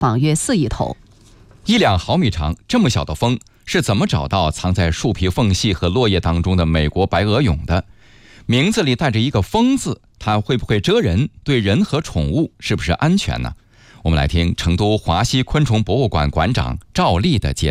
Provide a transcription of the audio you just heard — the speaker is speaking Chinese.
榜约4亿头。 1两毫米长，这么小的蜂是怎么找到藏在树皮缝隙和落叶当中的美国白额蛹的？名字里带着一个蜂字，它会不会蛰人？对人和宠物是不是安全呢？我们来听成都华西昆虫博物馆馆长赵丽的解